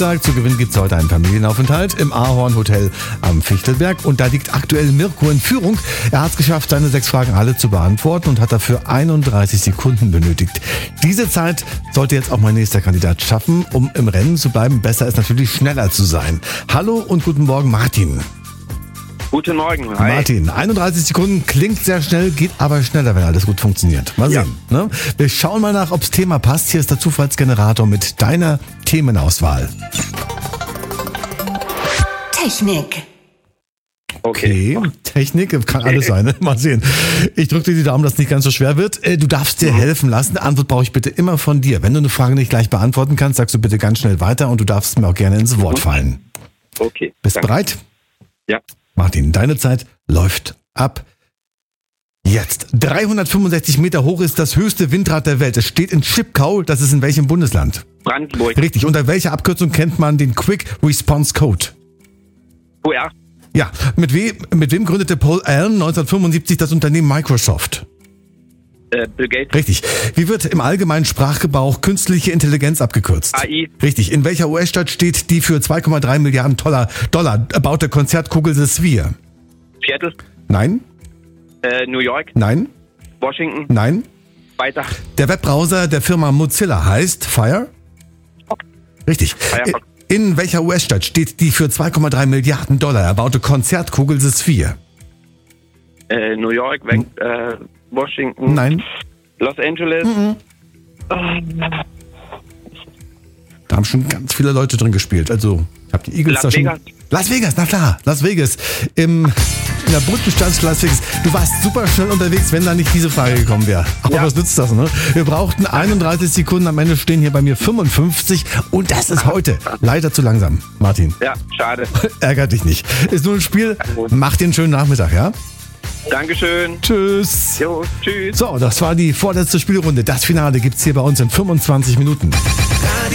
Freitag. Zu gewinnen gibt es heute einen Familienaufenthalt im Ahorn Hotel am Fichtelberg. Und da liegt aktuell Mirko in Führung. Er hat es geschafft, seine 6 Fragen alle zu beantworten und hat dafür 31 Sekunden benötigt. Diese Zeit sollte jetzt auch mein nächster Kandidat schaffen. Um im Rennen zu bleiben, besser ist natürlich schneller zu sein. Hallo und guten Morgen, Martin. Guten Morgen. Hi. Martin, 31 Sekunden klingt sehr schnell, geht aber schneller, wenn alles gut funktioniert. Mal sehen. Ne? Wir schauen mal nach, ob das Thema passt. Hier ist der Zufallsgenerator mit deiner Themenauswahl. Technik. Okay, Technik, kann alles sein. Ne? Mal sehen. Ich drücke dir die Daumen, dass es nicht ganz so schwer wird. Du darfst dir helfen lassen. Eine Antwort brauche ich bitte immer von dir. Wenn du eine Frage nicht gleich beantworten kannst, sagst du bitte ganz schnell weiter und du darfst mir auch gerne ins Wort fallen. Okay. Bist du bereit? Ja. Martin, deine Zeit läuft ab jetzt. 365 Meter hoch ist das höchste Windrad der Welt. Es steht in Chipkow. Das ist in welchem Bundesland? Brandenburg. Richtig. Unter welcher Abkürzung kennt man den Quick Response Code? QR. Ja. Mit wem gründete Paul Allen 1975 das Unternehmen Microsoft? Bill Gates. Richtig. Wie wird im allgemeinen Sprachgebrauch künstliche Intelligenz abgekürzt? AI. Richtig. In welcher US-Stadt steht die für 2,3 Milliarden Dollar erbaute Konzertkugel The Sphere? Seattle. Nein? New York. Nein? Washington. Nein? Weiter. Der Webbrowser der Firma Mozilla heißt Fire? Richtig. Firefox. In welcher US-Stadt steht die für 2,3 Milliarden Dollar erbaute Konzertkugel The Sphere? New York. Washington. Nein. Los Angeles. Da haben schon ganz viele Leute drin gespielt. Also, ich habe die Eagles Las da schon... Vegas. Las Vegas, na klar, Las Vegas. In der bunten Stadt Las Vegas. Du warst super schnell unterwegs, wenn da nicht diese Frage gekommen wäre. Aber Ja. was nützt das, ne? Wir brauchten 31 Sekunden, am Ende stehen hier bei mir 55 und das ist heute leider zu langsam, Martin. Ja, schade. Ärgert dich nicht. Ist nur ein Spiel. Mach dir einen schönen Nachmittag, ja? Dankeschön. Tschüss. Jo, tschüss. So, das war die vorletzte Spielrunde. Das Finale gibt's hier bei uns in 25 Minuten.